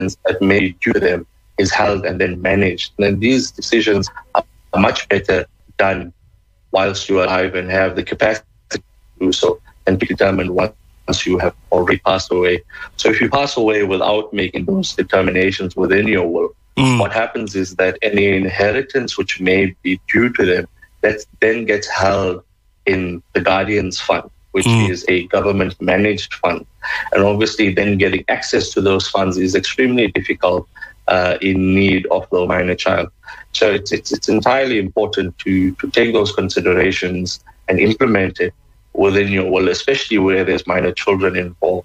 that may be due to them is held and then managed. And then these decisions are much better done whilst you are alive and have the capacity to do so, and be determined once you have already passed away. So if you pass away without making those determinations within your will, what happens is that any inheritance which may be due to them, that then gets held in the guardian's fund, which is a government-managed fund. And obviously then getting access to those funds is extremely difficult in need of the minor child. So it's entirely important to take those considerations and implement it within your will, especially where there's minor children involved.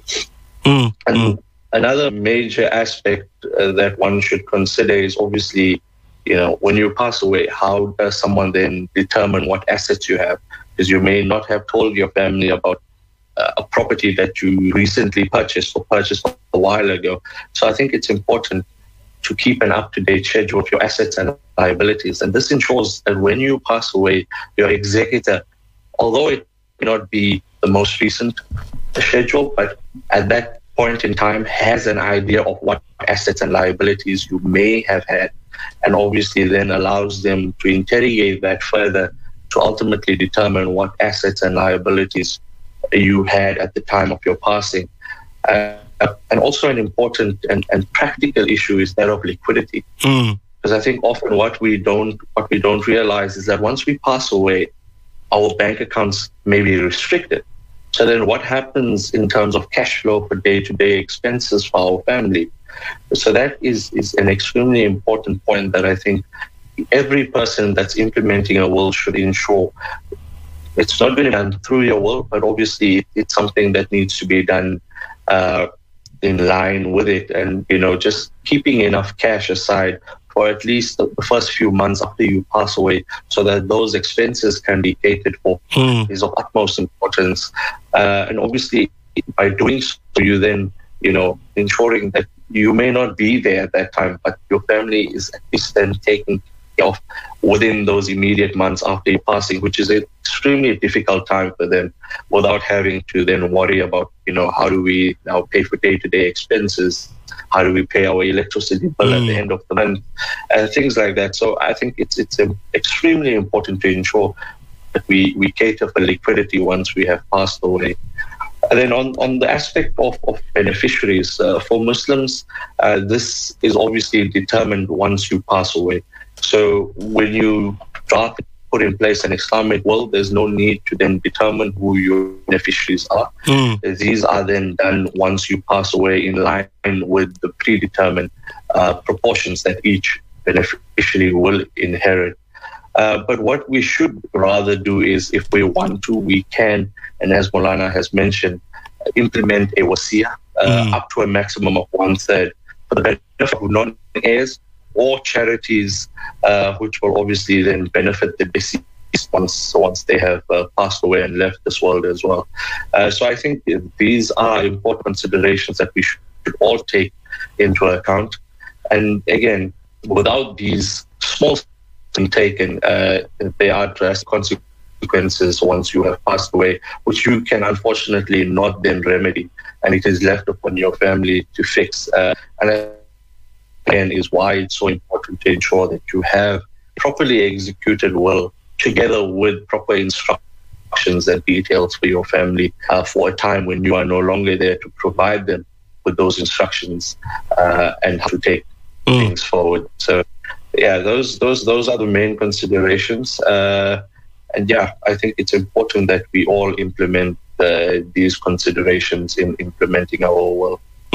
And another major aspect that one should consider is obviously, when you pass away, how does someone then determine what assets you have? Because you may not have told your family about a property that you recently purchased or purchased a while ago. So I think it's important to keep an up-to-date schedule of your assets and liabilities. And this ensures that when you pass away, your executor, although it may not be the most recent schedule, but at that point in time has an idea of what assets and liabilities you may have had, and obviously then allows them to interrogate that further to ultimately determine what assets and liabilities you had at the time of your passing. And also an important and practical issue is that of liquidity. Because I think often what we don't realize is that once we pass away, our bank accounts may be restricted. So then what happens in terms of cash flow for day-to-day expenses for our family? So that is an extremely important point that I think every person that's implementing a will should ensure. It's not been done through your will, but obviously it's something that needs to be done in line with it. And, just keeping enough cash aside for at least the first few months after you pass away so that those expenses can be catered for is of utmost importance. And obviously, by doing so, you then, ensuring that you may not be there at that time, but your family is at least then taken care of within those immediate months after your passing, which is an extremely difficult time for them without having to then worry about, how do we now pay for day-to-day expenses? How do we pay our electricity bill at the end of the month? And things like that. So I think it's extremely important to ensure that we cater for liquidity once we have passed away. And then on the aspect of beneficiaries, for Muslims, this is obviously determined once you pass away. So when you put in place an Islamic will, there's no need to then determine who your beneficiaries are. These are then done once you pass away in line with the predetermined proportions that each beneficiary will inherit. But what we should rather do is, if we want to, we can, and as Maulana has mentioned, implement a wasiyah up to a maximum of 1/3 for the benefit of non-heirs or charities, which will obviously then benefit the deceased once they have passed away and left this world as well. So I think these are important considerations that we should all take into account. And again, without these small steps taken, there are drastic consequences once you have passed away, which you can unfortunately not then remedy, and it is left upon your family to fix. And again, is why it's so important to ensure that you have properly executed will together with proper instructions and details for your family for a time when you are no longer there to provide them with those instructions and how to take things forward. So yeah, those are the main considerations. And yeah, I think it's important that we all implement these considerations in implementing our will.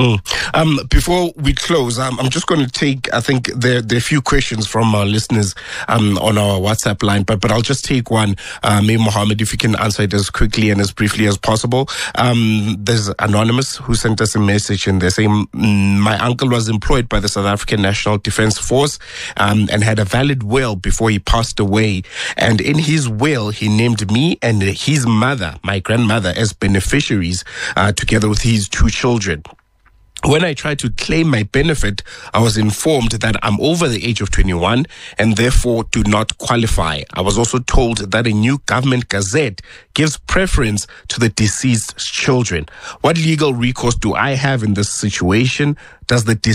Before we close, I'm just going to take, I think there are a few questions from our listeners on our WhatsApp line, but I'll just take one. May Mohammed, if you can answer it as quickly and as briefly as possible. There's Anonymous who sent us a message and they're saying, my uncle was employed by the South African National Defence Force and had a valid will before he passed away. And in his will, he named me and his mother, my grandmother, as beneficiaries together with his 2 children. When I tried to claim my benefit, I was informed that I'm over the age of 21 and therefore do not qualify. I was also told that a new government gazette gives preference to the deceased's children. What legal recourse do I have in this situation? Does the